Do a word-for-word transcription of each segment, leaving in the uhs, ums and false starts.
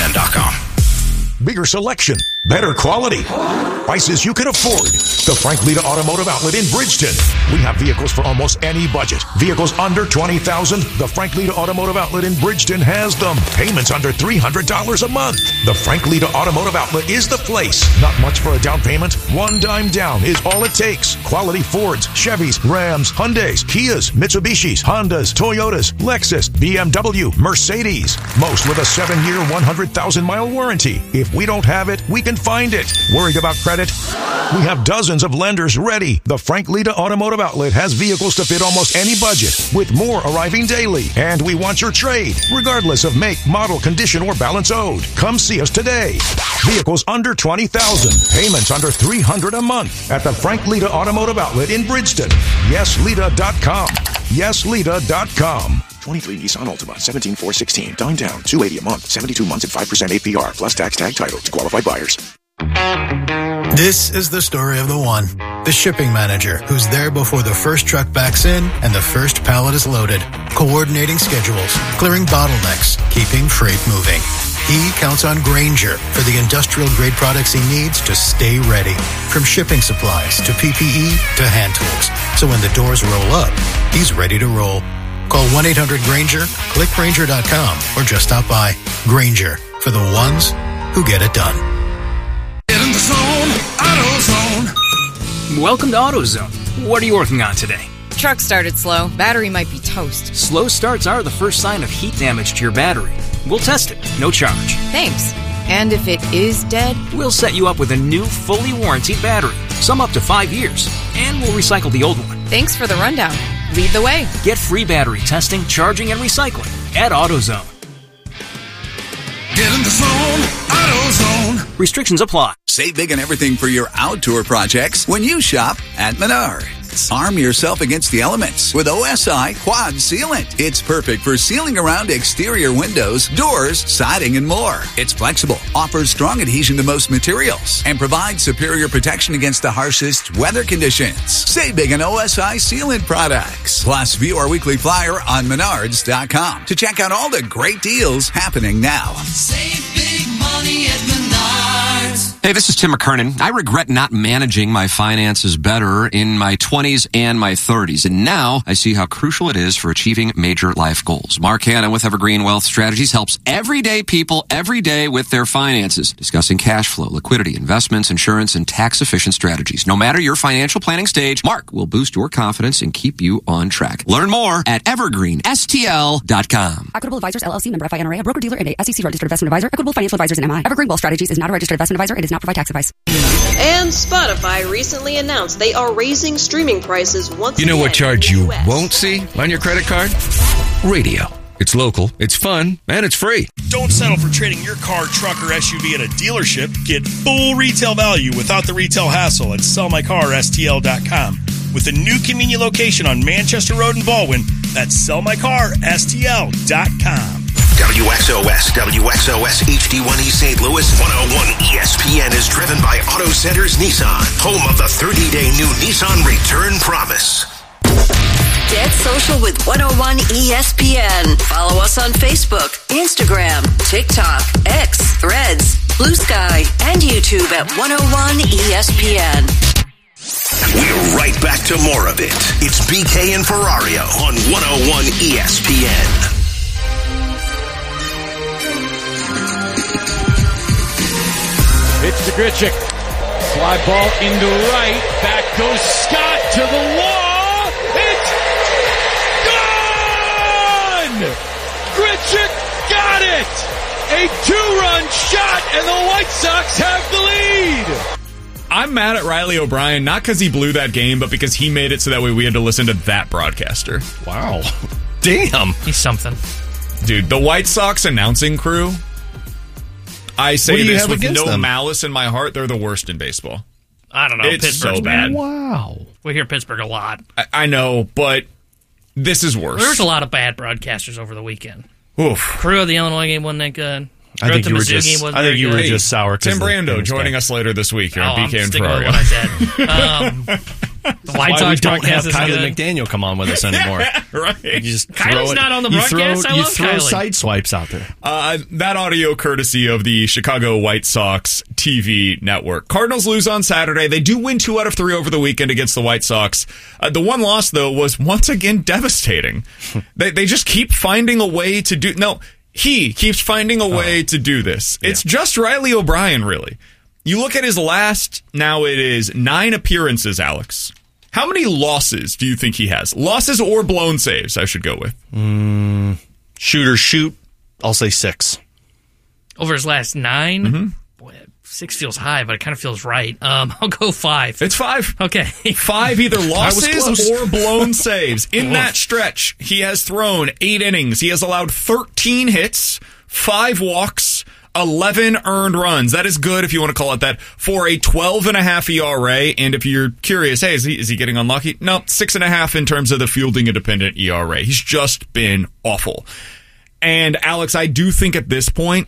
N dot com. Bigger selection, better quality, prices you can afford. The Frank Lita Automotive Outlet in Bridgeton. We have vehicles for almost any budget. Vehicles under twenty thousand dollars. The Frank Lita Automotive Outlet in Bridgeton has them. Payments under three hundred dollars a month. The Frank Lita Automotive Outlet is the place. Not much for a down payment. One dime down is all it takes. Quality Fords, Chevys, Rams, Hyundais, Kias, Mitsubishis, Hondas, Toyotas, Lexus, B M W, Mercedes. Most with a seven-year, one hundred thousand mile warranty. If we don't have it, we can find it. Worried about credit? We have dozens of lenders ready. The Frank Lita Automotive Outlet has vehicles to fit almost any budget, with more arriving daily. And we want your trade, regardless of make, model, condition, or balance owed. Come see us today. Vehicles under twenty thousand dollars. Payments under three hundred dollars a month at the Frank Lita Automotive Outlet in Bridgeton. yes lita dot com. yes lita dot com. twenty-three Nissan Altima, seventeen four sixteen. Dime down, two hundred eighty dollars a month, seventy-two months at five percent A P R, plus tax tag title to qualified buyers. This is the story of the one. The shipping manager who's there before the first truck backs in and the first pallet is loaded. Coordinating schedules, clearing bottlenecks, keeping freight moving. He counts on Grainger for the industrial-grade products he needs to stay ready. From shipping supplies to P P E to hand tools. So when the doors roll up, he's ready to roll. Call one eight hundred Grainger, click Grainger dot com, or just stop by. Grainger, for the ones who get it done. Get in the zone, AutoZone. Welcome to AutoZone. What are you working on today? Truck started slow. Battery might be toast. Slow starts are the first sign of heat damage to your battery. We'll test it, no charge. Thanks. And if it is dead? We'll set you up with a new, fully warranted battery. Some up to five years. And we'll recycle the old one. Thanks for the rundown. Lead the way. Get free battery testing, charging, and recycling at AutoZone. Get in the zone, AutoZone. Restrictions apply. Save big on everything for your outdoor projects when you shop at Menards. Arm yourself against the elements with O S I Quad Sealant. It's perfect for sealing around exterior windows, doors, siding, and more. It's flexible, offers strong adhesion to most materials, and provides superior protection against the harshest weather conditions. Save big on O S I Sealant products. Plus, view our weekly flyer on Menards dot com to check out all the great deals happening now. Save big money at Menards. Hey, this is Tim McKernan. I regret not managing my finances better in my twenties and my thirties, and now I see how crucial it is for achieving major life goals. Mark Hanna with Evergreen Wealth Strategies helps everyday people every day with their finances, discussing cash flow, liquidity, investments, insurance, and tax-efficient strategies. No matter your financial planning stage, Mark will boost your confidence and keep you on track. Learn more at evergreen S T L dot com. Equitable Advisors, L L C, member F I N R A, a broker-dealer and a S E C-registered investment advisor. Equitable Financial Advisors and M I. Evergreen Wealth Strategies is not a registered investment advisor and does not provide tax advice. And Spotify recently announced they are raising streaming prices once again. You know what charge you U S won't see on your credit card? Radio. It's local, it's fun, and it's free. Don't settle for trading your car, truck, or S U V at a dealership. Get full retail value without the retail hassle at sell my car S T L dot com. With a new convenient location on Manchester Road in Baldwin, that's sell my car S T L dot com. W X O S, W X O S H D one E Saint Louis, one oh one E S P N is driven by Auto Centers Nissan, home of the thirty-day new Nissan Return Promise. Get social with one oh one E S P N. Follow us on Facebook, Instagram, TikTok, X, Threads, Blue Sky, and YouTube at one oh one E S P N. We're right back to more of it. It's B K and Ferrario on one oh one E S P N. It's to Grichuk. Fly ball into right. Back goes Scott to the wall. It's gone! Grichuk got it! A two-run shot, and the White Sox have the lead! I'm mad at Riley O'Brien, not because he blew that game, but because he made it so that way we had to listen to that broadcaster. Wow. Damn. He's something. Dude, the White Sox announcing crew, I say this with no them? malice in my heart, they're the worst in baseball. I don't know. It's Pittsburgh's so bad. Wow. We hear Pittsburgh a lot. I, I know, but this is worse. There's a lot of bad broadcasters over the weekend. Oof. Crew of the Illinois game wasn't that good. I think, you were, Mizzou just, I think you were just sour. Tim Brando joining us later this week here oh, on B K I'm and sticking with Ferrario. what I said. Um, The White Sox don't have broadcast is Kylie good. McDaniel come on with us anymore. Right. You just Kylie's throw it, not on the you broadcast? Throw, I you love throw Kylie. side swipes out there. Uh, that audio courtesy of the Chicago White Sox T V network. Cardinals lose on Saturday. They do win two out of three over the weekend against the White Sox. Uh, the one loss, though, was once again devastating. they, they just keep finding a way to do... No, he keeps finding a way oh. to do this. Yeah. It's just Riley O'Brien, really. You look at his last... Now it is nine appearances, Alex. How many losses do you think he has? Losses or blown saves, I should go with. Mm, shoot or shoot, I'll say six. Over his last nine? Mm-hmm. Boy, six feels high, but it kind of feels right. Um, I'll go five. It's five. Okay. Five either losses or blown saves. In that stretch, he has thrown eight innings. He has allowed thirteen hits, five walks, eleven earned runs. That is good, if you want to call it that, for a twelve and a half E R A. And if you're curious, hey, is he, is he getting unlucky? No, six and a half in terms of the fielding independent E R A. He's just been awful. And Alex, I do think at this point,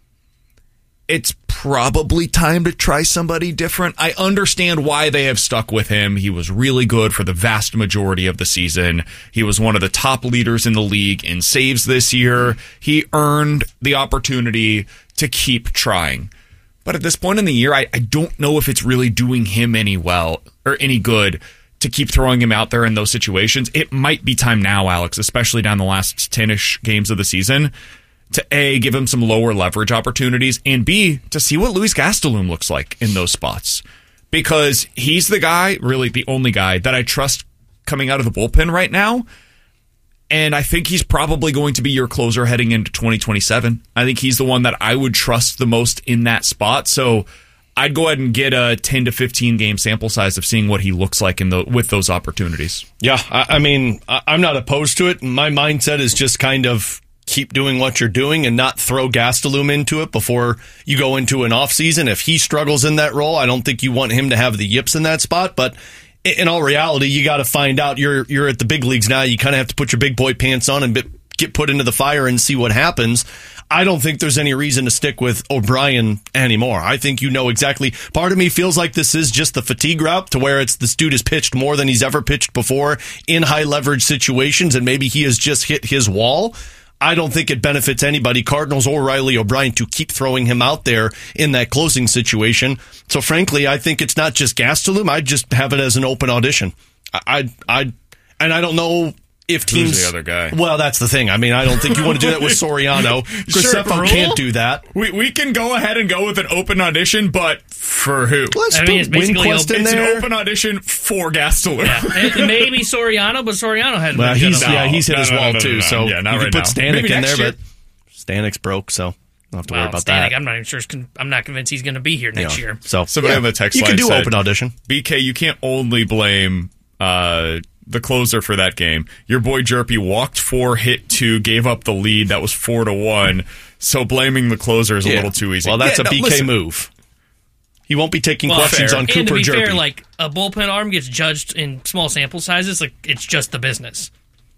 it's probably time to try somebody different. I understand why they have stuck with him. He was really good for the vast majority of the season. He was one of the top leaders in the league in saves this year. He earned the opportunity to keep trying. But at this point in the year, I, I don't know if it's really doing him any well or any good to keep throwing him out there in those situations. It might be time now, Alex, especially down the last ten-ish games of the season, to A, give him some lower leverage opportunities, and B, to see what Luis Gastelum looks like in those spots. Because he's the guy, really the only guy, that I trust coming out of the bullpen right now. And I think he's probably going to be your closer heading into twenty twenty-seven. I think he's the one that I would trust the most in that spot. So I'd go ahead and get a ten to fifteen game sample size of seeing what he looks like in the with those opportunities. Yeah, I, I mean, I, I'm not opposed to it. My mindset is just kind of keep doing what you're doing and not throw Gastelum into it before you go into an offseason. If he struggles in that role, I don't think you want him to have the yips in that spot. But in all reality, you got to find out. You're you're at the big leagues now. You kind of have to put your big boy pants on and bit, get put into the fire and see what happens. I don't think there's any reason to stick with O'Brien anymore. I think you know exactly. Part of me feels like this is just the fatigue route to where it's this dude has pitched more than he's ever pitched before in high leverage situations, and maybe he has just hit his wall. I don't think it benefits anybody, Cardinals or Riley O'Brien, to keep throwing him out there in that closing situation. So frankly, I think it's not just Gastelum. I'd just have it as an open audition. I, I, and I don't know if teams. Who's the other guy? Well, that's the thing. I mean, I don't think you want to do that with Soriano. Graceffa Sure, can't do that. We we can go ahead and go with an open audition, but for who? Let's I put mean, it's basically Winquist open- in It's there. an open audition for Gastelum. Yeah. And maybe Soriano, but Soriano had Well, been good he's on- yeah, he's hit No, his no, wall no, no, too. no, no. So Yeah, not you right could put now. Stanek Maybe in next there, year. but Stanek's broke, so don't have to worry Well, about Stanek, that. I'm not even sure. I'm not convinced he's going to be here next Yeah. year. So Somebody yeah, on the text you line can do said, open audition. B K, you can't only blame uh, the closer for that game. Your boy Jerpy walked four, hit two, gave up the lead. That was four to one. So blaming the closer is a Yeah. little too easy. Well, that's Yeah, a no, B K listen. move. He won't be taking Well, questions fair. on And Cooper to be Jerpy. fair, like a bullpen arm gets judged in small sample sizes. Like it's just the business.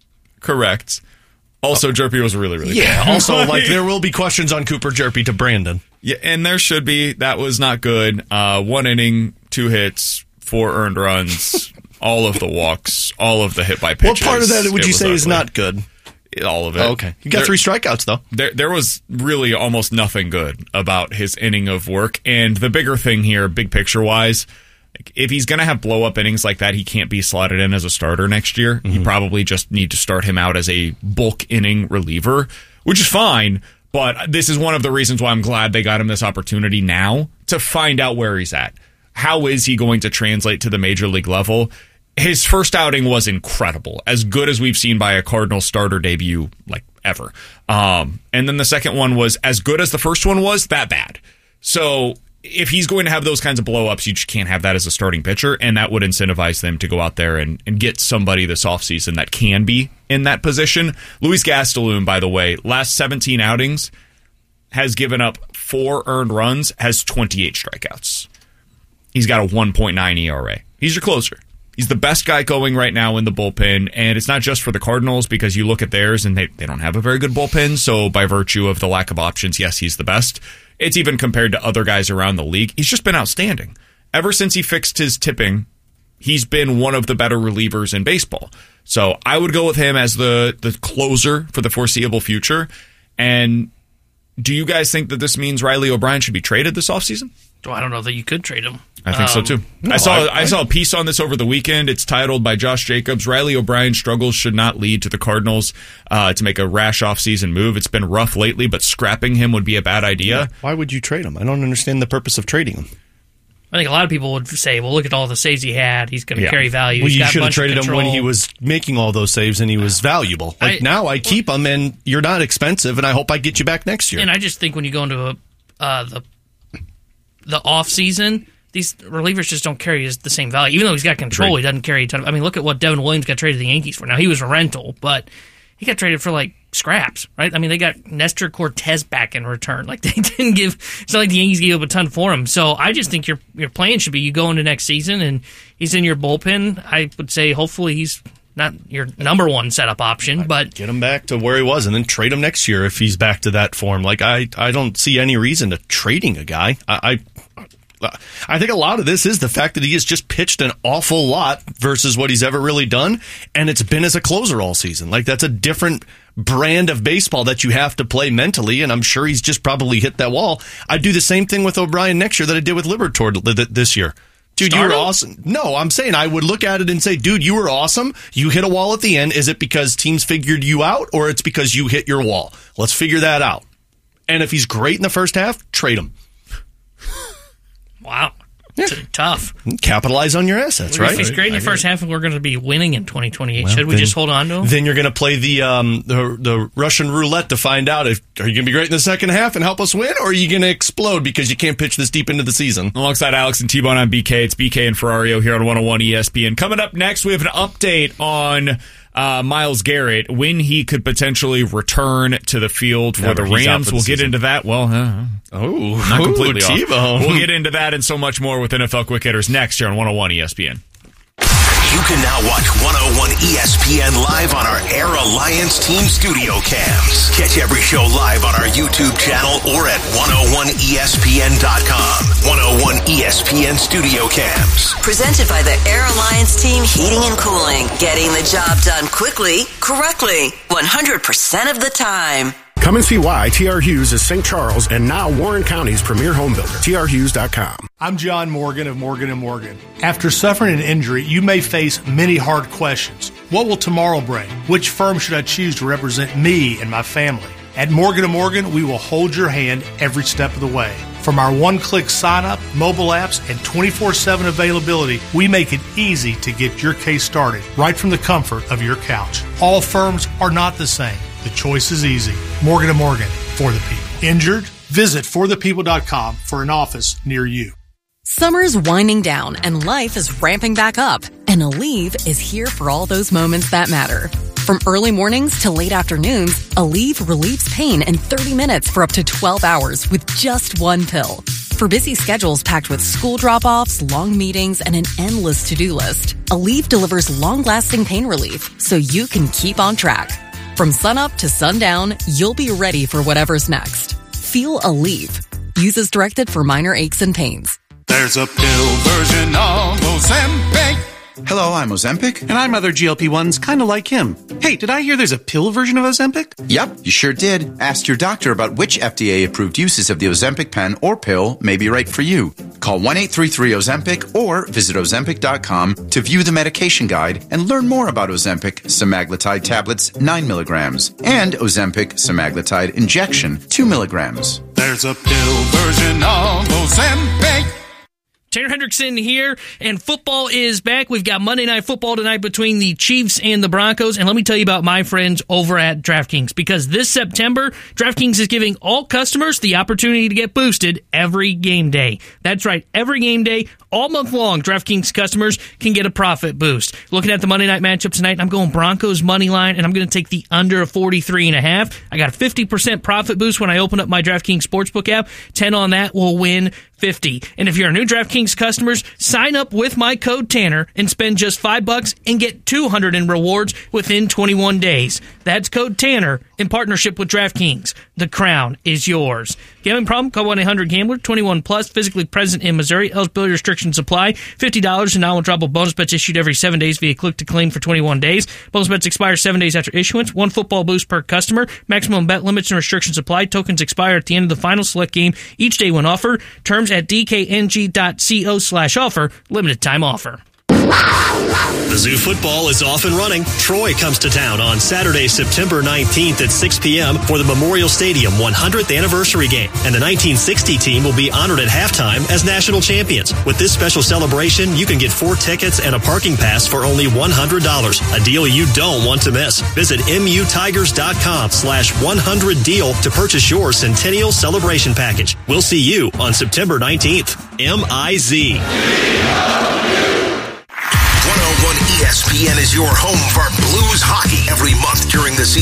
Correct. Also, Jerpy was really, really yeah. good. Also, like there will be questions on Cooper Jerpy to Brandon. Yeah, and there should be. That was not good. Uh, one inning, two hits, four earned runs, all of the walks, all of the hit by pitches. What part of that would It you was say is ugly. not good? All of it. Oh, okay. You got There- three strikeouts, though. There, there was really almost nothing good about his inning of work. And the bigger thing here, big picture wise, if he's going to have blow up innings like that, he can't be slotted in as a starter next year. Mm-hmm. You probably just need to start him out as a bulk inning reliever, which is fine. But this is one of the reasons why I'm glad they got him this opportunity now to find out where he's at. How is he going to translate to the major league level? His first outing was incredible, as good as we've seen by a Cardinal starter debut, like ever. Um, and then the second one was as good as the first one was, that bad. So if he's going to have those kinds of blow-ups, you just can't have that as a starting pitcher, and that would incentivize them to go out there and, and get somebody this offseason that can be in that position. Luis Gastelum, by the way, last seventeen outings, has given up four earned runs, has twenty-eight strikeouts. He's got a one point nine E R A. He's your closer. He's the best guy going right now in the bullpen, and it's not just for the Cardinals because you look at theirs and they, they don't have a very good bullpen, so by virtue of the lack of options, yes, he's the best. It's even compared to other guys around the league. He's just been outstanding. Ever since he fixed his tipping he's been one of the better relievers in baseball. So I would go with him as the, the closer for the foreseeable future. And do you guys think that this means Riley O'Brien should be traded this offseason? Well, I don't know that you could trade him. I think um, so too. no, I saw I, I, I saw a piece on this over the weekend. It's titled by Josh Jacobs, Riley O'Brien's struggles should not lead to the Cardinals uh, to make a rash offseason move. It's been rough lately, but scrapping him would be a bad idea. Yeah. Why would you trade him? I don't understand the purpose of trading him. I think a lot of people would say, well, look at all the saves he had. He's going to Yeah. carry value. Well, He's you got a should have bunch of traded him control. when he was making all those saves and he was valuable. Like I- now I keep him and you're not expensive and I hope I get you back next year. And I just think when you go into a, uh, the the off season, these relievers just don't carry his, the same value. Even though he's got control, Right. he doesn't carry a ton of. I mean, look at what Devin Williams got traded to the Yankees for. Now he was a rental, but he got traded for like scraps, right? I mean, they got Nestor Cortez back in return. Like they didn't give. It's not like the Yankees gave up a ton for him. So I just think your your plan should be you go into next season and he's in your bullpen. I would say hopefully he's not your number one setup option, but get him back to where he was and then trade him next year if he's back to that form. Like I, I don't see any reason to trading a guy. I, I, I think a lot of this is the fact that he has just pitched an awful lot versus what he's ever really done, and it's been as a closer all season. Like that's a different brand of baseball that you have to play mentally, and I'm sure he's just probably hit that wall. I'd do the same thing with O'Brien next year that I did with Liberatore this year. Dude, you were awesome. No, I'm saying I would look at it and say, dude, you were awesome. You hit a wall at the end. Is it because teams figured you out or it's because you hit your wall? Let's figure that out. And if he's great in the first half, trade him. wow. It's tough. Capitalize on your assets, Well, right? If he's great in the first half and we're going to be winning in twenty twenty-eight, should we then- just hold on to him? Then you're going to play the, um, the the Russian roulette to find out if are you going to be great in the second half and help us win, or are you going to explode because you can't pitch this deep into the season? Alongside Alex and T-Bone on B K, it's B K and Ferrario here on one oh one E S P N. Coming up next, we have an update on uh, Myles Garrett, when he could potentially return to the field for Never. the He's out Rams. for the We'll get season. into that. Well, uh, oh, not completely off. T-Bone. We'll get into that and so much more with N F L Quick Hitters next here on one oh one E S P N. You can now watch one oh one E S P N live on our Air Alliance Team Studio Cams. Catch every show live on our YouTube channel or at one oh one E S P N dot com. one oh one E S P N Studio Cams. Presented by the Air Alliance Team Heating and Cooling. Getting the job done quickly, correctly, one hundred percent of the time. Come and see why T R Hughes is Saint Charles and now Warren County's premier home builder. T R Hughes dot com. I'm John Morgan of Morgan and Morgan. After suffering an injury, you may face many hard questions. What will tomorrow bring? Which firm should I choose to represent me and my family? At Morgan and Morgan, we will hold your hand every step of the way. From our one-click sign-up, mobile apps, and twenty-four seven availability, we make it easy to get your case started right from the comfort of your couch. All firms are not the same. The choice is easy. Morgan and Morgan, for the people. Injured? Visit for the people dot com for an office near you. Summer's winding down and life is ramping back up. And Aleve is here for all those moments that matter. From early mornings to late afternoons, Aleve relieves pain in thirty minutes for up to twelve hours with just one pill. For busy schedules packed with school drop-offs, long meetings, and an endless to-do list, Aleve delivers long-lasting pain relief so you can keep on track. From sunup to sundown, you'll be ready for whatever's next. Feel Aleve. Use as directed for minor aches and pains. There's a pill version of Ozempic. Hello, I'm Ozempic. And I'm other G L P ones kind of like him. Hey, did I hear there's a pill version of Ozempic? Yep, you sure did. Ask your doctor about which F D A-approved uses of the Ozempic pen or pill may be right for you. Call one eight three three Ozempic or visit Ozempic dot com to view the medication guide and learn more about Ozempic semaglutide tablets nine milligrams and Ozempic semaglutide injection two milligrams. There's a pill version of Ozempic. Tanner Hendrickson here, and football is back. We've got Monday Night Football tonight between the Chiefs and the Broncos, and let me tell you about my friends over at DraftKings, because this September, DraftKings is giving all customers the opportunity to get boosted every game day. That's right, every game day, all month long, DraftKings customers can get a profit boost. Looking at the Monday night matchup tonight, I'm going Broncos money line, and I'm going to take the under of forty-three and a half. I got a fifty percent profit boost when I open up my DraftKings Sportsbook app. ten on that will win fifty. And if you're a new DraftKings customers, sign up with my code Tanner and spend just five bucks and get two hundred in rewards within twenty-one days. That's code Tanner in partnership with DraftKings. The crown is yours. Gambling problem? Call one eight hundred gambler. twenty-one plus, physically present in Missouri. Eligibility restrictions apply. fifty dollars in non-withdrawable bonus bets issued every seven days via click to claim for twenty-one days. Bonus bets expire seven days after issuance. One football boost per customer. Maximum bet limits and restrictions apply. Tokens expire at the end of the final select game each day when offer. Terms at dkng.co slash offer. Limited time offer. Mizzou football is off and running. Troy comes to town on Saturday, September nineteenth at six p.m. for the Memorial Stadium one hundredth anniversary game. And the nineteen sixty team will be honored at halftime as national champions. With this special celebration, you can get four tickets and a parking pass for only one hundred dollars. A deal you don't want to miss. Visit mutigers.com slash 100 deal to purchase your Centennial Celebration Package. We'll see you on September nineteenth. M I Z. one oh one E S P N is your home for Blues hockey every month during the season.